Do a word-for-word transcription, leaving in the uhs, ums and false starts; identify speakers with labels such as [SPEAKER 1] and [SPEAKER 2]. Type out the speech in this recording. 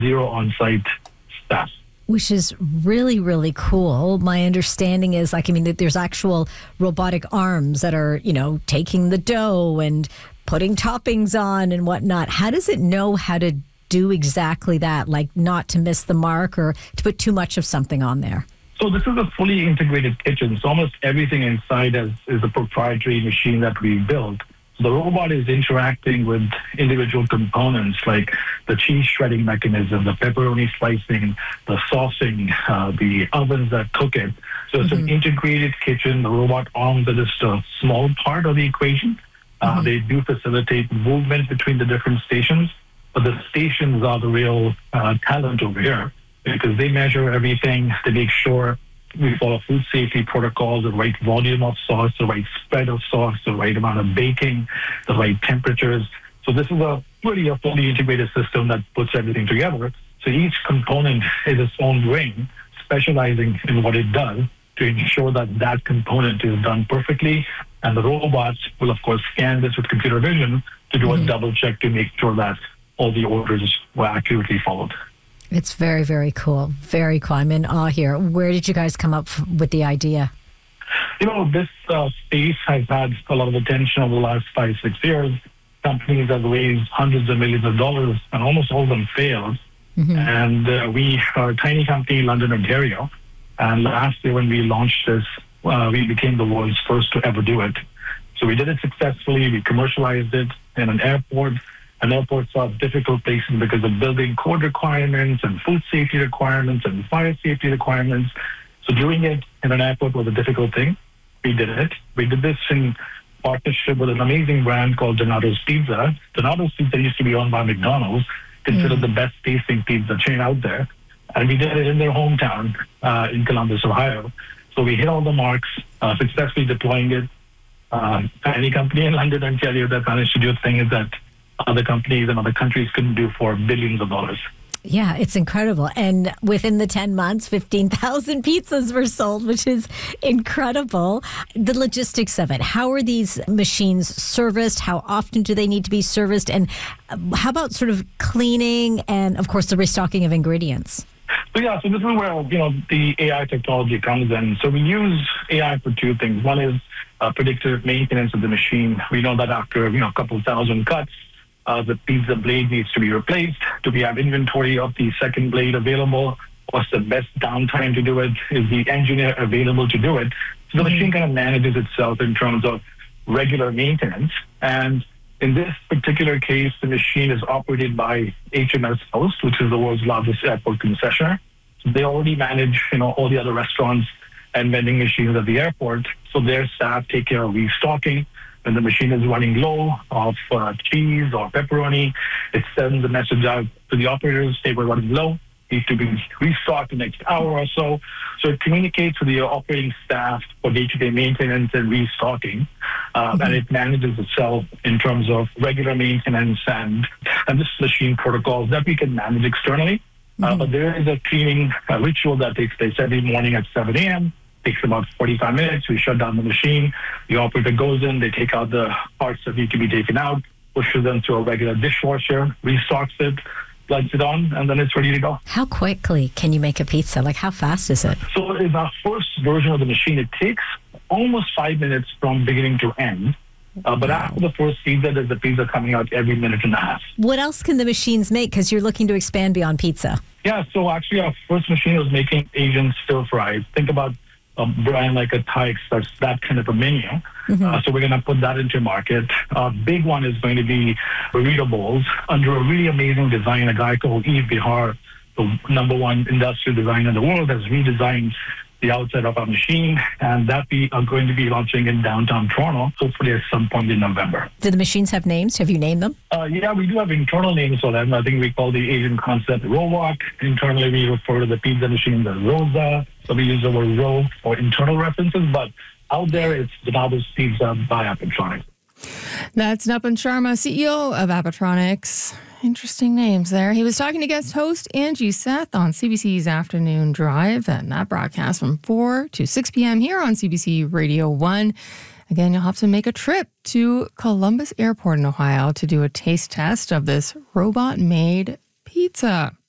[SPEAKER 1] zero on-site staff.
[SPEAKER 2] Which is really, really cool. My understanding is, like, I mean, that there's actual robotic arms that are, you know, taking the dough and putting toppings on and whatnot. How does it know how to do exactly that, like not to miss the mark or to put too much of something on there?
[SPEAKER 1] So this is a fully integrated kitchen. So almost everything inside is, is a proprietary machine that we built. The robot is interacting with individual components like the cheese shredding mechanism, the pepperoni slicing, the saucing, uh, the ovens that cook it. So it's mm-hmm. an integrated kitchen. The robot arms are just a small part of the equation. Uh, mm-hmm. They do facilitate movement between the different stations, but the stations are the real uh, talent over here because they measure everything to make sure we follow food safety protocols, the right volume of sauce, the right spread of sauce, the right amount of baking, the right temperatures. So this is a really a fully integrated system that puts everything together. So each component is its own brain, specializing in what it does to ensure that that component is done perfectly. And the robots will, of course, scan this with computer vision to do mm-hmm. a double check to make sure that all the orders were accurately followed.
[SPEAKER 2] It's very, very cool. Very cool. I'm in awe here. Where did you guys come up with the idea?
[SPEAKER 1] You know, this uh, space has had a lot of attention over the last five, six years. Companies have raised hundreds of millions of dollars, and almost all of them failed. Mm-hmm. And uh, we are a tiny company in London, Ontario. And last year when we launched this, uh, we became the world's first to ever do it. So we did it successfully. We commercialized it in an airport. And airports are difficult places because of building code requirements and food safety requirements and fire safety requirements. So doing it in an airport was a difficult thing. We did it. We did this in partnership with an amazing brand called Donato's Pizza. Donato's Pizza used to be owned by McDonald's, considered mm. the best tasting pizza chain out there. And we did it in their hometown uh, in Columbus, Ohio. So we hit all the marks, uh, successfully deploying it. Uh, any company in London, Ontario that managed to do a thing is that other companies and other countries couldn't do for billions of dollars.
[SPEAKER 2] Yeah, it's incredible. And within the ten months, fifteen thousand pizzas were sold, which is incredible. The logistics of it, how are these machines serviced? How often do they need to be serviced? And how about sort of cleaning and, of course, the restocking of ingredients?
[SPEAKER 1] So, yeah, so this is where, you know, the A I technology comes in. So we use A I for two things. One is uh, predictive maintenance of the machine. We know that after, you know, a couple thousand cuts, Uh, the pizza blade needs to be replaced. Do we have inventory of the second blade available? What's the best downtime to do it? Is the engineer available to do it? So the mm-hmm. machine kind of manages itself in terms of regular maintenance. And in this particular case, the machine is operated by H M S Host, which is the world's largest airport concessionaire. So they already manage, you know, all the other restaurants and vending machines at the airport. So their staff take care of restocking. When the machine is running low of uh, cheese or pepperoni, it sends a message out to the operators, hey, we're running low, needs to be restocked the next hour or so. So it communicates with the operating staff for day-to-day maintenance and restocking. Uh, mm-hmm. And it manages itself in terms of regular maintenance and, and this machine protocols that we can manage externally. Mm-hmm. Uh, but there is a cleaning uh, ritual that takes place every morning at seven a.m., takes about forty-five minutes. We shut down the machine. The operator goes in. They take out the parts that need to be taken out, pushes them to a regular dishwasher, restocks it, plugs it on, and then it's ready to go.
[SPEAKER 2] How quickly can you make a pizza? Like, how fast is it?
[SPEAKER 1] So in our first version of the machine, it takes almost five minutes from beginning to end. Uh, but wow. After the first pizza, there's a pizza coming out every minute and a half.
[SPEAKER 2] What else can the machines make? Because you're looking to expand beyond pizza.
[SPEAKER 1] Yeah, so actually our first machine was making Asian stir fries. Think about a brand like a Thai Express, that kind of a menu. Mm-hmm. Uh, so we're going to put that into market. Our big one is going to be burrito bowls under a really amazing design. A guy called Yves Bihar, the number one industrial designer in the world, has redesigned the outside of our machine, and that we are going to be launching in downtown Toronto, hopefully at some point in November.
[SPEAKER 2] Do the machines have names? Have you named them?
[SPEAKER 1] Uh, yeah, we do have internal names for them. I think we call the Asian concept Rowok. Internally, we refer to the pizza machine as Rosa. So we use the word Row for internal references, but out there, it's Donato's Pizza by Appatronics.
[SPEAKER 3] That's Nupun Sharma, C E O of Appatronics. Interesting names there. He was talking to guest host Angie Seth on C B C's Afternoon Drive, and that broadcast from four to six p.m. here on C B C Radio one. Again, you'll have to make a trip to Columbus Airport in Ohio to do a taste test of this robot-made pizza.